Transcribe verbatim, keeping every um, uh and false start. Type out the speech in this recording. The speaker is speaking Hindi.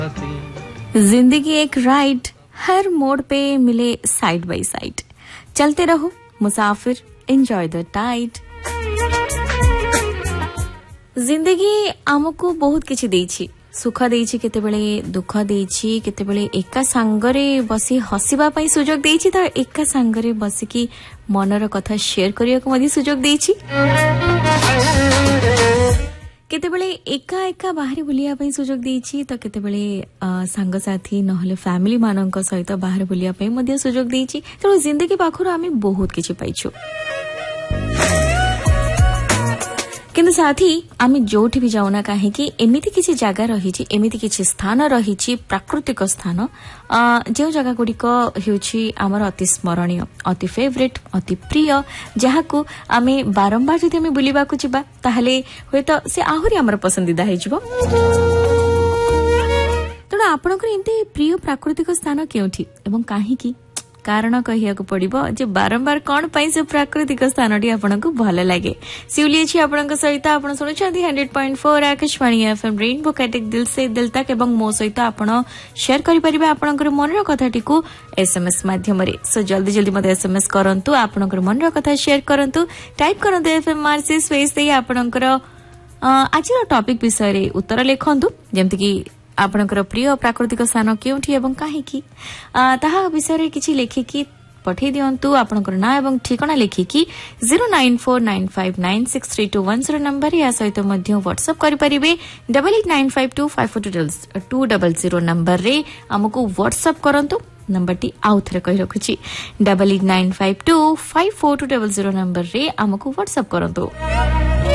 जिंदगी एक राइड, हर मोड़ पे मिले साइड बाय साइड। चलते रहो मुसाफिर, एंजॉय द टाइड। जिंदगी आमको बहुत किछि देछि, सुख देछि, केतेबेले दुख देछि, केतेबेले एका सांगरे बसी हसिबा पई सुजोग देछि, त एका सांगरे बसिकी मनर कथा शेयर करिया को मधि सुजोग देछि। केतेबेले एका एका बाहर बुलिया पई सुजोग देछि, त केतेबेले सांग साथी नहले फैमिली मानक सहित बाहर बुलिया पई मधि सुजोग देछि। त जिंदगी पाखरो आमी बहुत किछि पाइछु। किंतु साथी आमी जोठी भी जाउना काहे कि एमिति किछि जगह रहिछि, एमिति किछि स्थान रहिछि, प्राकृतिक स्थान जो जगह गुडी को हेउछि हमर अति स्मरणीय, अति फेवरेट, अति प्रिय, जहाकू आमे बारंबार जदि आमे बुलिबा को जिबा ताहले होयतो से आहुरी हमर पसंदीदा हे जिवो। तोडा आपनकर एंते प्रिय प्राकृतिक स्थान केउठी एवं काहे कि कारण कहिया को पड़िबो जे बारंबार कोन पई से प्राकृतिक स्थानटी आपनको भल लागे। सिउली छी आपनक सहित आपण सुनुछथि hundred point four Akashvani FM rainbow कैटेक दिल से दिल तक एवं मो सहित आपण शेयर करि परिबे आपनकर मनर कथाटी को एसएमएस माध्यम रे। सो जल्दी जल्दी मते एसएमएस करंतु, आपनकर मनर कथा शेयर करंतु, टाइप करंतु एफएम मार्सी स्पेस देई आपनकर आजिर टॉपिक विषय रे उत्तर लेखंतु, जेमति कि आपनकर प्रिय प्राकृतिक स्थान केउठी एवं काहे कि ताहा विषय रे किछि लेखिकी पठै दियंतु। आपनकर ना एवं ठिकाना लेखिकी zero nine four nine five nine six three to one zero number या सहित मध्य व्हाट्सएप करि परिबे double eight nine five to five four to double zero number रे हमकु व्हाट्सएप करंतु। नंबर टी आउ थरे कहि रखुची double eight nine five to five four to double zero number रे हमकु व्हाट्सएप करंतु।